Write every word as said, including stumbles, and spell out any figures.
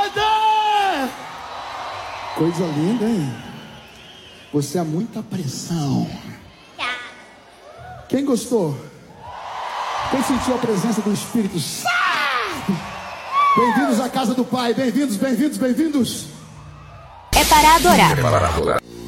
Father! Coisa linda, hein? Você é muita pressão. Quem gostou? Quem sentiu a presença do Espírito Santo? Bem-vindos à casa do Pai. Bem-vindos, bem-vindos, bem-vindos. É para adorar. É para adorar.